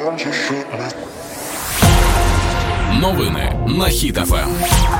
Новини на Хіт ФМ.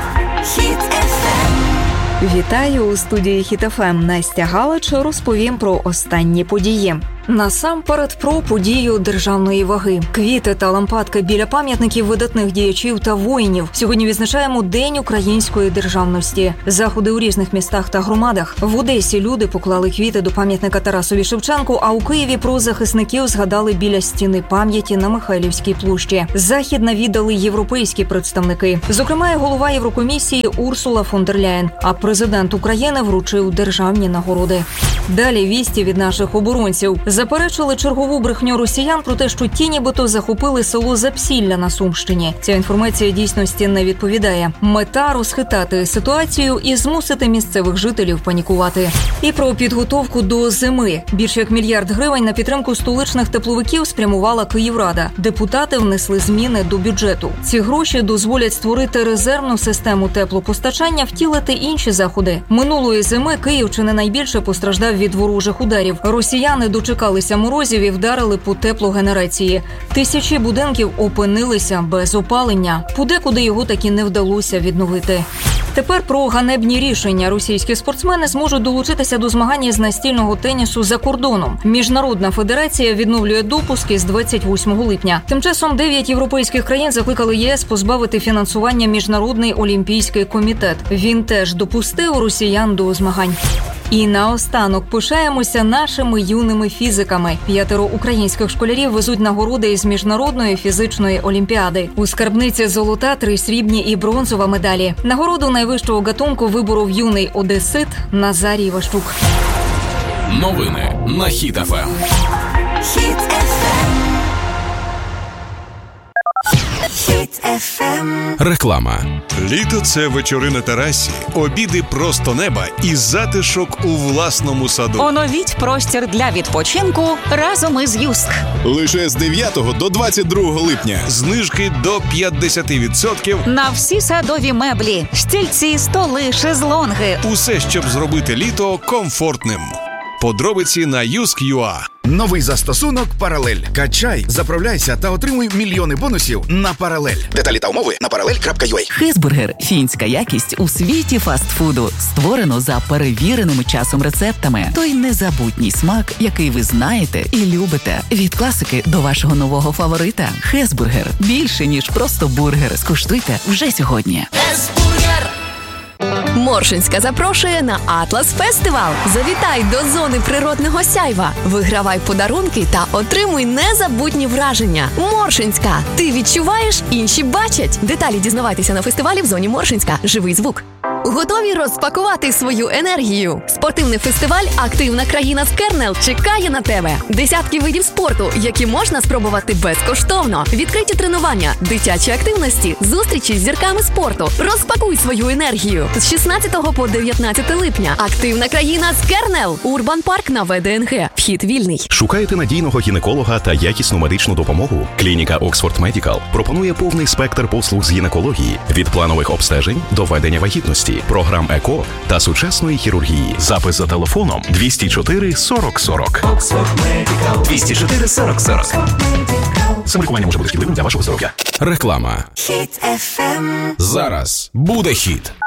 Вітаю у студії Хіт ФМ. Настя Галич розповім про останні події. Насамперед про подію державної ваги. Квіти та лампадки біля пам'ятників видатних діячів та воїнів. Сьогодні відзначаємо День української державності. Заходи у різних містах та громадах. В Одесі люди поклали квіти до пам'ятника Тарасові Шевченку, а у Києві про захисників згадали біля стіни пам'яті на Михайлівській площі. Захід навідали європейські представники. Зокрема, і голова Єврокомісії Урсула фон дер Ляєн, а президент України вручив державні нагороди. Далі вісті від наших оборонців. Заперечили чергову брехню росіян про те, що ті нібито захопили село Запсілля на Сумщині. Ця інформація дійсності не відповідає. Мета – розхитати ситуацію і змусити місцевих жителів панікувати. І про підготовку до зими. Більше як 1 мільярд гривень на підтримку столичних тепловиків спрямувала Київрада. Депутати внесли зміни до бюджету. Ці гроші дозволять створити резервну систему теплопостачання, втілити інші заходи. Минулої зими Київ чи не найбільше постраждав від ворожих ударів. Росіяни дочекалися морозів і вдарили по теплогенерації. Тисячі будинків опинилися без опалення. Подекуди його таки не вдалося відновити. Тепер про ганебні рішення. Російські спортсмени зможуть долучитися до змагань з настільного тенісу за кордоном. Міжнародна федерація відновлює допуски з 28 липня. Тим часом 9 європейських країн закликали ЄС позбавити фінансування Міжнародний олімпійський комітет. Він теж допустив росіян до змагань. І наостанок пишаємося нашими юними фізиками. 5 українських школярів везуть нагороди із Міжнародної фізичної олімпіади. У скарбниці золота, 3 срібні і бронзова медалі. Нагороду найвищого гатунку виборов юний одесит Назарій Ващук. Новини на Хіт ФМ. Реклама. Літо – це вечори на терасі, обіди просто неба і затишок у власному саду. Оновіть простір для відпочинку разом із Юск. Лише з 9 до 22 липня. Знижки до 50%. На всі садові меблі, стільці, столи, шезлонги. Усе, щоб зробити літо комфортним. Подробиці на Юск.ua. Новий застосунок «Паралель». Качай, заправляйся та отримуй мільйони бонусів на «Паралель». Деталі та умови на parallel.ua. Хезбургер – фінська якість у світі фастфуду. Створено за перевіреними часом рецептами. Той незабутній смак, який ви знаєте і любите. Від класики до вашого нового фаворита. Хезбургер – більше, ніж просто бургер. Скуштуйте вже сьогодні. Моршинська запрошує на Атлас Фестивал. Завітай до зони природного сяйва. Вигравай подарунки та отримуй незабутні враження. Моршинська. Ти відчуваєш, інші бачать. Деталі дізнавайтеся на фестивалі в зоні Моршинська. Живий звук. Готові розпакувати свою енергію? Спортивний фестиваль «Активна країна з Кернел» чекає на тебе. Десятки видів спорту, які можна спробувати безкоштовно. Відкриті тренування, дитячі активності, зустрічі з зірками спорту. Розпакуй свою енергію. З 16 по 19 липня. «Активна країна з Кернел». Урбан Парк на ВДНГ. Вхід вільний. Шукаєте надійного гінеколога та якісну медичну допомогу? Клініка Oxford Medical пропонує повний спектр послуг з гінекології. Від планових обстежень до ведення вагітності, програм ЕКО та сучасної хірургії. Запис за телефоном 204 40 40. 204 40 40. Самолікування може бути шкідливим для вашого здоров'я. Реклама. Зараз буде хіт.